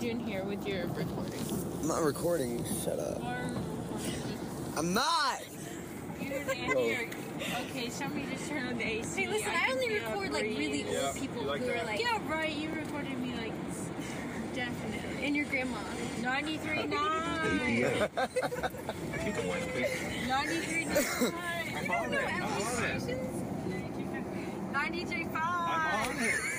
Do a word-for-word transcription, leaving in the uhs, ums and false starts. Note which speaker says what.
Speaker 1: doing here with your recording?
Speaker 2: I'm not recording. Shut up. I'm not.
Speaker 1: You're here. Okay, somebody just turned on the A C.
Speaker 3: Hey, listen, I, I only record like really old
Speaker 4: yeah,
Speaker 3: people
Speaker 4: like
Speaker 3: who
Speaker 4: that?
Speaker 3: are like.
Speaker 1: Yeah, right. You recorded me like definitely.
Speaker 3: And your grandma.
Speaker 1: ninety-three point nine. ninety-three point nine.
Speaker 4: I'm on it. I'm on it.
Speaker 1: ninety-three point five.
Speaker 4: I'm on it.